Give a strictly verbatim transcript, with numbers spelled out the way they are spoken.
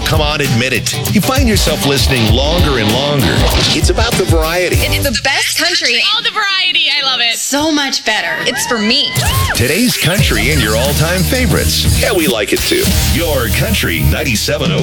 come on, admit it. You find yourself listening longer and longer. It's about the variety. It's the best country. All the variety. I love it. So much better. It's for me. Today's country and your all-time favorites. Yeah, we like it too. Your Country ninety-seven point oh